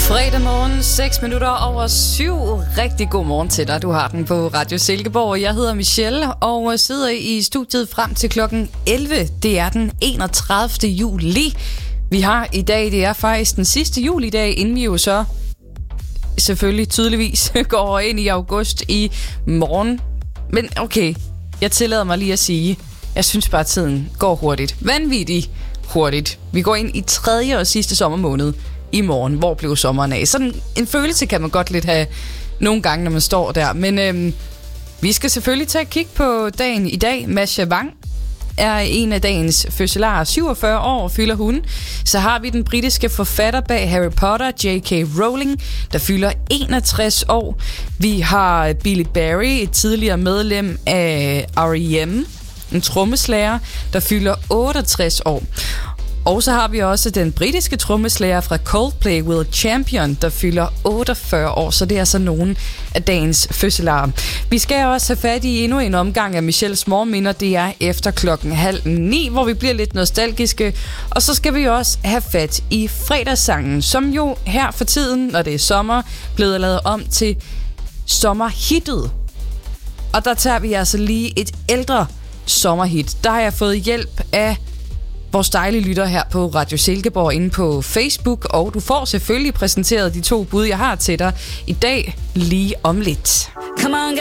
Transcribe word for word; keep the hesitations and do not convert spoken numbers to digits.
Fredag morgen, seks minutter over syv. Rigtig god morgen til dig. Du har den på Radio Silkeborg. Jeg hedder Michelle og sidder i studiet frem til klokken elleve. Det er den enogtredivte juli. Vi har i dag, det er faktisk den sidste julidag, inden vi jo så selvfølgelig tydeligvis går ind i august i morgen. Men okay, jeg tillader mig lige at sige, jeg synes bare, at tiden går hurtigt. Vanvittigt hurtigt. Vi går ind i tredje og sidste sommermåned i morgen. Hvor blev sommeren af? Sådan en følelse kan man godt lidt have nogle gange, når man står der. Men øhm, vi skal selvfølgelig tage et kig på dagen i dag. Masha Wang er en af dagens fødselarer. syvogfyrre år fylder hun. Så har vi den britiske forfatter bag Harry Potter, J K Rowling, der fylder enogtres år. Vi har Billy Barry, et tidligere medlem af R E M, en trommeslager, der fylder otteogtres år. Og så har vi også den britiske trommeslager fra Coldplay, Will Champion, der fylder otteogfyrre år, så det er altså nogen af dagens fødselarer. Vi skal også have fat i endnu en omgang af Michelles morgenminder. Det er efter klokken halv ni, hvor vi bliver lidt nostalgiske. Og så skal vi også have fat i fredagssangen, som jo her for tiden, når det er sommer, blevet lavet om til sommerhittet. Og der tager vi altså lige et ældre sommerhit. Der har jeg fået hjælp af vores dejlige lytter her på Radio Silkeborg inde på Facebook, og du får selvfølgelig præsenteret de to bud, jeg har til dig i dag lige om lidt. Come on,